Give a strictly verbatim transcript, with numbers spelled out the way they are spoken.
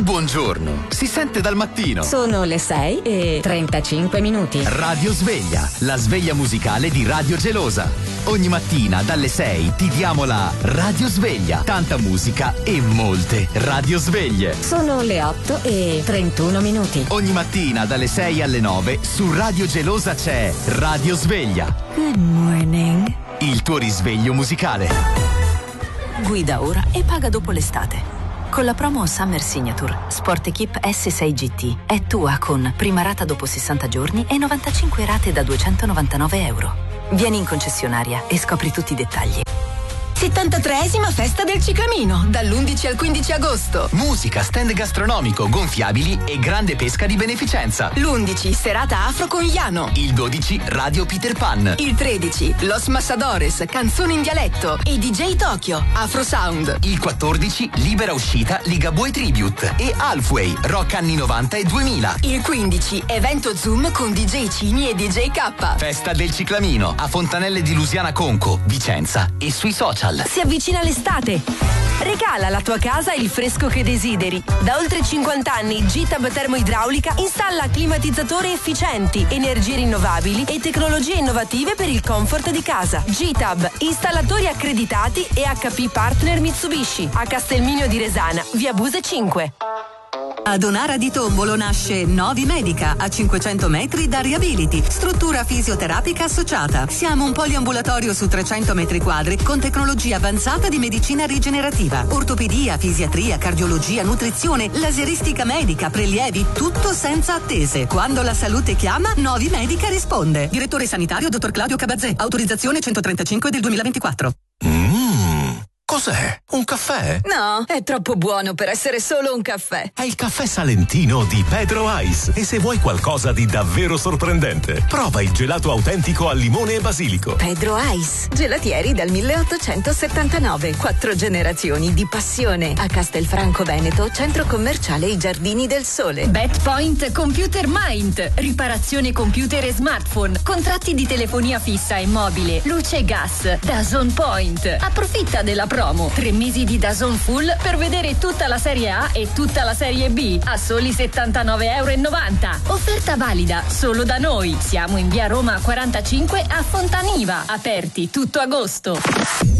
Il buongiorno si sente dal mattino. Sono le sei e trentacinque minuti. Radio Sveglia, la sveglia musicale di Radio Gelosa. Ogni mattina dalle sei ti diamo la Radio Sveglia. Tanta musica e molte radio sveglie. Sono le otto e trentuno minuti. Ogni mattina dalle sei alle nove su Radio Gelosa c'è Radio Sveglia. Good morning. Il tuo risveglio musicale. Guida ora e paga dopo l'estate. Con la promo Summer Signature, Sport Equip S sei G T è tua con prima rata dopo sessanta giorni e novantacinque rate da duecentonovantanove euro. Vieni in concessionaria e scopri tutti i dettagli. settantatreesima festa del ciclamino, dall'undici al quindici agosto. Musica, stand gastronomico, gonfiabili e grande pesca di beneficenza. L'undici, serata afro con Iano. Il dodici, Radio Peter Pan. Il tredici, Los Massadores, canzoni in dialetto e D J Tokyo, Afro Sound. Il quattordici, libera uscita Ligabue Tribute e Halfway, rock anni novanta e duemila. Il quindici, evento Zoom con D J Cini e D J K. Festa del ciclamino a Fontanelle di Lusiana Conco, Vicenza e sui social. Si avvicina l'estate. Regala alla tua casa il fresco che desideri. Da oltre cinquanta anni G-Tab Termoidraulica installa climatizzatori efficienti, energie rinnovabili e tecnologie innovative per il comfort di casa. G-Tab, installatori accreditati e H P Partner Mitsubishi. A Castelminio di Resana, via Buse cinque. Ad Onara di Tombolo nasce Novi Medica, a cinquecento metri da Riability, struttura fisioterapica associata. Siamo un poliambulatorio su trecento metri quadri con tecnologia avanzata di medicina rigenerativa, ortopedia, fisiatria, cardiologia, nutrizione, laseristica medica, prelievi, tutto senza attese. Quando la salute chiama, Novi Medica risponde. Direttore sanitario dottor Claudio Cabazzè, autorizzazione centotrentacinque del duemilaventiquattro. Mmm, cos'è? Un caffè? No, è troppo buono per essere solo un caffè. È il caffè salentino di Pedro Ice. E se vuoi qualcosa di davvero sorprendente, prova il gelato autentico al limone e basilico. Pedro Ice, gelatieri dal milleottocentosettantanove. Quattro generazioni di passione. A Castelfranco Veneto, centro commerciale I Giardini del Sole. BetPoint Computer Mind. Riparazione computer e smartphone. Contratti di telefonia fissa e mobile. Luce e gas. DAZN Point. Approfitta della promo. Tre mesi di DAZN Full per vedere tutta la serie A e tutta la serie B a soli settantanove e novanta euro. Offerta valida solo da noi. Siamo in via Roma quarantacinque a Fontaniva. Aperti tutto agosto.